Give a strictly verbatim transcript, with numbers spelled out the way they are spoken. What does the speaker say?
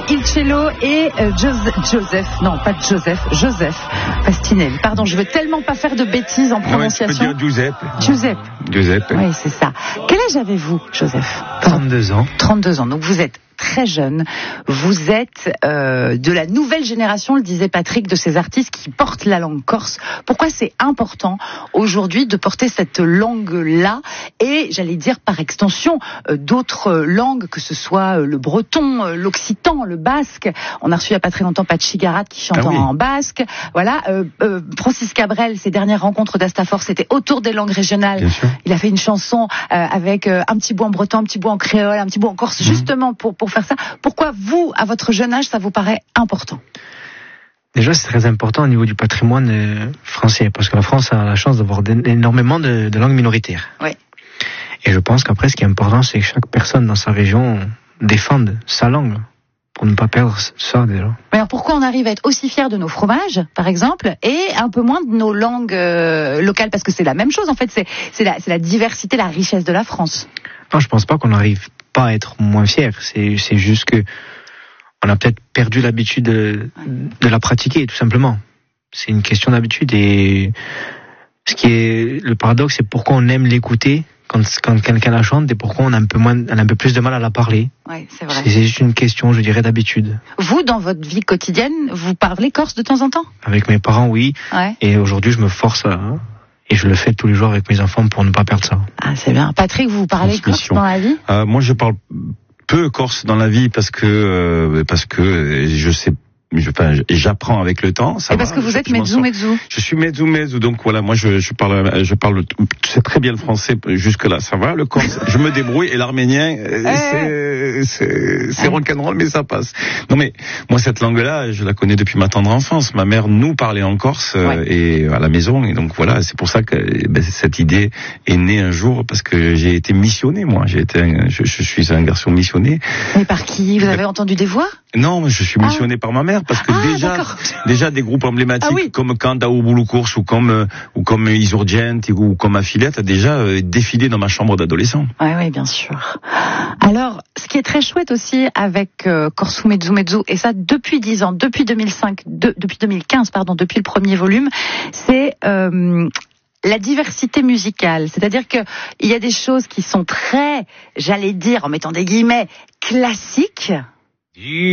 Il Cello et euh, Joseph, Joseph, non pas Joseph, Joseph Fastinelli. Pardon, je veux tellement pas faire de bêtises en prononciation. Ouais, tu peux dire Giuseppe. Giuseppe. Giuseppe. Oui, c'est ça. Quel âge avez-vous, Joseph? trente-deux ans. trente-deux ans. Donc vous êtes très jeune. Vous êtes euh, de la nouvelle génération, le disait Patrick, de ces artistes qui portent la langue corse. Pourquoi c'est important aujourd'hui de porter cette langue-là et, j'allais dire par extension, euh, d'autres langues, que ce soit euh, le breton, euh, l'occitan, le basque. On a reçu il n'y a pas très longtemps Pachi Garat qui chante ah oui. en basque. Voilà. Euh, euh, Francis Cabrel, ses dernières rencontres d'Astafor, c'était autour des langues régionales. Il a fait une chanson euh, avec euh, un petit bout en breton, un petit bout en créole, un petit bout en corse, mmh. justement pour pour faire ça. Pourquoi vous, à votre jeune âge, ça vous paraît important? Déjà, c'est très important au niveau du patrimoine euh, français, parce que la France a la chance d'avoir énormément de, de langues minoritaires. Oui. Et je pense qu'après, ce qui est important, c'est que chaque personne dans sa région défende sa langue, pour ne pas perdre ça, déjà. Mais alors pourquoi on arrive à être aussi fiers de nos fromages, par exemple, et un peu moins de nos langues euh, locales? Parce que c'est la même chose, en fait, c'est, c'est, la, c'est la diversité, la richesse de la France. Non, je pense pas qu'on arrive pas à être moins fiers. C'est, c'est juste que on a peut-être perdu l'habitude de, de la pratiquer, tout simplement. C'est une question d'habitude. Et ce qui est le paradoxe, c'est pourquoi on aime l'écouter quand, quand quelqu'un la chante et pourquoi on a un peu moins, on a un peu plus de mal à la parler. Ouais, c'est vrai. C'est, c'est juste une question, je dirais, d'habitude. Vous, dans votre vie quotidienne, vous parlez corse de temps en temps? Avec mes parents, oui. Ouais. Et aujourd'hui, je me force à, et je le fais tous les jours avec mes enfants pour ne pas perdre ça. Ah, c'est bien. Patrick, vous parlez corse dans la vie? euh, Moi, je parle peu corse dans la vie parce que euh, parce que je sais. Je, enfin, j'apprends avec le temps. Ça et parce va, que vous je, êtes mezzo mezzo. Je suis mezzo mezzo, donc voilà, moi je, je parle, je parle, c'est très bien le français jusque là, ça va. Le corse, je me débrouille et l'arménien, c'est, c'est, c'est rock'n'roll, mais ça passe. Non mais moi cette langue-là, je la connais depuis ma tendre enfance. Ma mère nous parlait en corse ouais. euh, et à la maison, et donc voilà, c'est pour ça que ben, cette idée est née un jour parce que j'ai été missionné, moi. J'ai été, un, je, je suis un garçon missionné. Mais par qui? Vous avez entendu des voix? Non, je suis missionné ah. par ma mère. Parce que ah, déjà, d'accord. déjà des groupes emblématiques ah, oui. comme Kanda ou Boulou Course ou comme euh, ou comme Isurgent ou comme Affilette a déjà euh, défilé dans ma chambre d'adolescent. Oui, oui, bien sûr. Alors, ce qui est très chouette aussi avec euh, Corso Mezzo Mezzo, et ça depuis dix ans, depuis deux mille cinq, de, depuis deux mille quinze, pardon, depuis le premier volume, c'est euh, la diversité musicale. C'est-à-dire que il y a des choses qui sont très, j'allais dire, en mettant des guillemets, classiques.